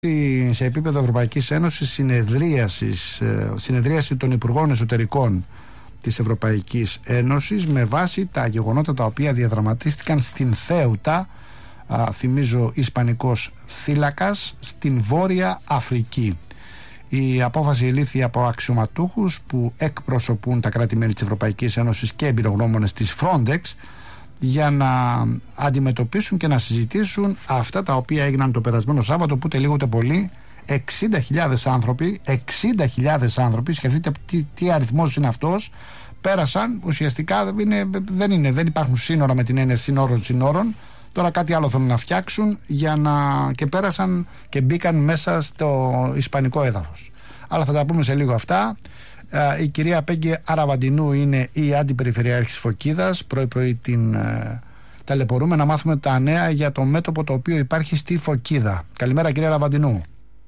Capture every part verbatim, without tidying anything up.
σε επίπεδο Ευρωπαϊκής Ένωσης συνεδρίασης, συνεδρίαση των Υπουργών Εσωτερικών της Ευρωπαϊκής Ένωσης με βάση τα γεγονότα τα οποία διαδραματίστηκαν στην Θέουτα, α, θυμίζω ισπανικός θύλακας, στην Βόρεια Αφρική. Η απόφαση ελήφθη από αξιωματούχους που εκπροσωπούν τα κράτη-μέλη της Ευρωπαϊκής Ένωσης και εμπειρογνώμονες της Frontex για να αντιμετωπίσουν και να συζητήσουν αυτά τα οποία έγιναν το περασμένο Σάββατο, που ούτε λίγο ούτε πολύ εξήντα χιλιάδες άνθρωποι, εξήντα χιλιάδες άνθρωποι, σκεφτείτε τι, τι αριθμός είναι αυτός, πέρασαν. Ουσιαστικά είναι, δεν, είναι, δεν υπάρχουν σύνορα με την έννοια σύνορων σύνορων. Τώρα κάτι άλλο θέλουν να φτιάξουν για να, και πέρασαν και μπήκαν μέσα στο ισπανικό έδαφος. Αλλά θα τα πούμε σε λίγο αυτά. Η κυρία Πέγκη Αραβαντινού είναι η αντιπεριφερειάρχης Φωκίδας. Πρωί-πρωί την ε, ταλαιπωρούμε να μάθουμε τα νέα για το μέτωπο το οποίο υπάρχει στη Φωκίδα. Καλημέρα, κυρία Αραβαντινού.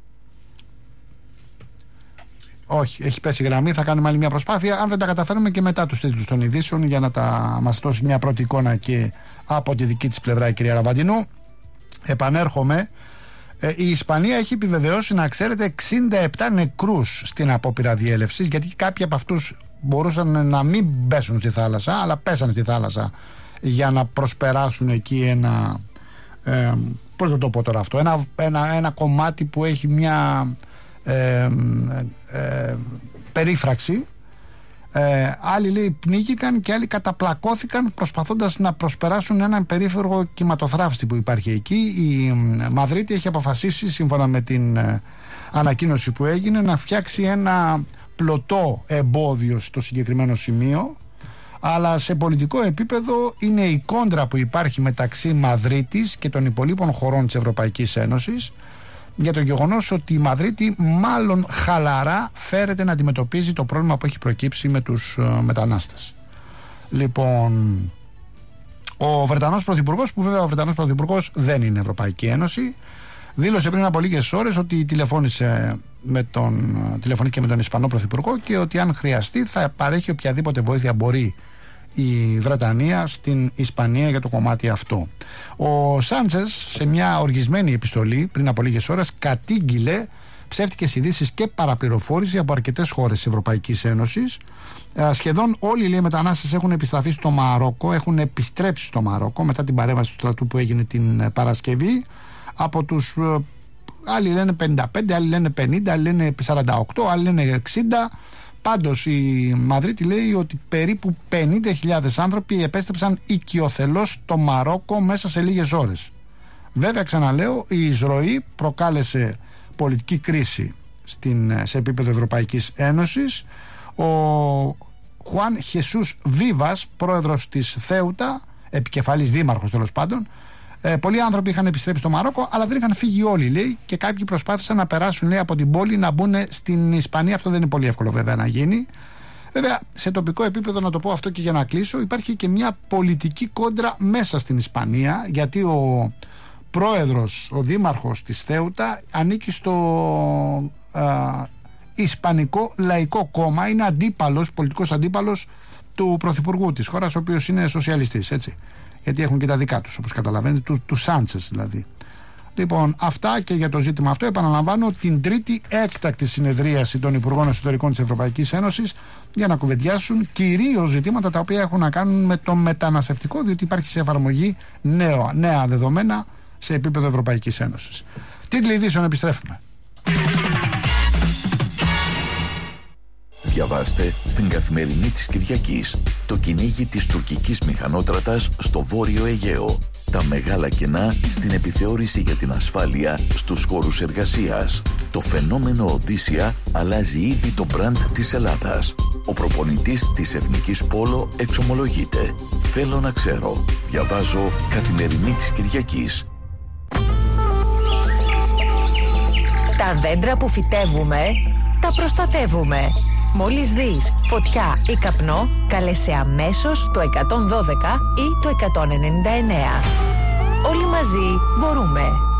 Όχι, έχει πέσει η γραμμή. Θα κάνουμε άλλη μια προσπάθεια. Αν δεν τα καταφέρουμε, και μετά τους τίτλους των ειδήσεων, για να τα μας δώσει μια πρώτη εικόνα και από τη δική της πλευρά η κυρία Αραβαντινού. Επανέρχομαι. Η Ισπανία έχει επιβεβαιώσει, να ξέρετε, εξήντα επτά νεκρούς στην απόπειρα διέλευσης, γιατί κάποιοι από αυτούς μπορούσαν να μην πέσουν στη θάλασσα, αλλά πέσανε στη θάλασσα για να προσπεράσουν εκεί ένα, ε, πώς να το πω τώρα αυτό, ένα, ένα, ένα κομμάτι που έχει μια ε, ε, περίφραξη. Ε, άλλοι, λέει, πνίγηκαν και άλλοι καταπλακώθηκαν προσπαθώντας να προσπεράσουν έναν περίφεργο κυματοθράφστη που υπάρχει εκεί. Η Μαδρίτη έχει αποφασίσει, σύμφωνα με την ε, ανακοίνωση που έγινε, να φτιάξει ένα πλωτό εμπόδιο στο συγκεκριμένο σημείο, αλλά σε πολιτικό επίπεδο είναι η κόντρα που υπάρχει μεταξύ Μαδρίτης και των υπολείπων χωρών της Ευρωπαϊκής Ένωσης για το γεγονός ότι η Μαδρίτη μάλλον χαλαρά φέρεται να αντιμετωπίζει το πρόβλημα που έχει προκύψει με τους uh, μετανάστες. Λοιπόν, ο Βρετανός Πρωθυπουργός, που βέβαια ο Βρετανός Πρωθυπουργός δεν είναι Ευρωπαϊκή Ένωση, δήλωσε πριν από λίγες ώρες ότι τηλεφώνησε με τον, τηλεφωνήθηκε με τον Ισπανό Πρωθυπουργό και ότι αν χρειαστεί θα παρέχει οποιαδήποτε βοήθεια μπορεί η Βρετανία στην Ισπανία για το κομμάτι αυτό. Ο Σάντσες, σε μια οργισμένη επιστολή πριν από λίγες ώρες, κατήγγειλε ψεύτικες ειδήσεις και παραπληροφόρηση από αρκετές χώρες της Ευρωπαϊκής Ένωσης. Ε, σχεδόν όλοι, λέει, οι μετανάστες έχουν επιστραφεί στο Μαρόκο, έχουν επιστρέψει στο Μαρόκο μετά την παρέμβαση του στρατού που έγινε την Παρασκευή. Από τους ε, άλλοι λένε πενήντα πέντε, άλλοι λένε πενήντα, άλλοι λένε σαράντα οκτώ, άλλοι λένε εξήντα. Πάντως η Μαδρίτη λέει ότι περίπου πενήντα χιλιάδες άνθρωποι επέστρεψαν οικειοθελώς στο Μαρόκο μέσα σε λίγες ώρες. Βέβαια, ξαναλέω, η εισρωή προκάλεσε πολιτική κρίση στην, σε επίπεδο Ευρωπαϊκής Ένωσης. Ο Χουάν Χεσούς Βίβας, πρόεδρος της Θέουτα, επικεφαλής δήμαρχος τέλος πάντων, Ε, πολλοί άνθρωποι είχαν επιστρέψει στο Μαρόκο, αλλά δεν είχαν φύγει όλοι, λέει, και κάποιοι προσπάθησαν να περάσουν, λέει, από την πόλη να μπουν στην Ισπανία. Αυτό δεν είναι πολύ εύκολο, βέβαια, να γίνει. Βέβαια, σε τοπικό επίπεδο, να το πω αυτό και για να κλείσω, υπάρχει και μια πολιτική κόντρα μέσα στην Ισπανία, γιατί ο πρόεδρος, ο δήμαρχος της Θέουτα, ανήκει στο α, Ισπανικό Λαϊκό Κόμμα, είναι αντίπαλος, πολιτικός αντίπαλος του πρωθυπουργού της χώρας, ο οποίος είναι σοσιαλιστής, έτσι. Γιατί έχουν και τα δικά τους, όπως καταλαβαίνετε, του, του Σάντσες δηλαδή. Λοιπόν, αυτά και για το ζήτημα αυτό. Επαναλαμβάνω, την τρίτη έκτακτη συνεδρίαση των Υπουργών Εσωτερικών της Ευρωπαϊκής Ένωσης για να κουβεντιάσουν κυρίως ζητήματα τα οποία έχουν να κάνουν με το μεταναστευτικό, διότι υπάρχει σε εφαρμογή νέα, νέα δεδομένα σε επίπεδο Ευρωπαϊκής Ένωσης. Τίτλοι ειδήσεων, επιστρέφουμε. Διαβάστε στην Καθημερινή της Κυριακής το κυνήγι της τουρκικής μηχανότρατας στο Βόρειο Αιγαίο. Τα μεγάλα κενά στην επιθεώρηση για την ασφάλεια στους χώρους εργασίας. Το φαινόμενο Οδύσσια αλλάζει ήδη το μπραντ της Ελλάδας. Ο προπονητής της Εθνικής Πόλο εξομολογείται. Θέλω να ξέρω. Διαβάζω Καθημερινή της Κυριακής. Τα δέντρα που φυτεύουμε, τα προστατεύουμε. Μόλις δεις φωτιά ή καπνό, καλέσαι αμέσως το εκατόν δώδεκα ή το εκατόν ενενήντα εννέα. Όλοι μαζί μπορούμε.